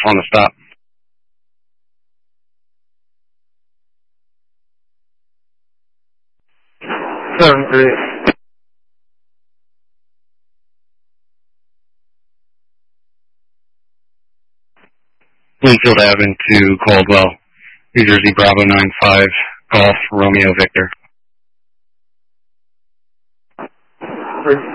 on the stop. 7-3. Bloomfield Avenue to Caldwell, New Jersey, Bravo 95, Golf, Romeo, Victor. 3.